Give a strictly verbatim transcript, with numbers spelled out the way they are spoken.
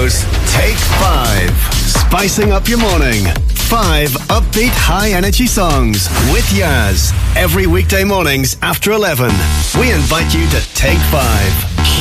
goes Take Five. Spicing up your morning. Five upbeat, high-energy songs with Yaz. Every weekday mornings after eleven. We invite you to Take Five.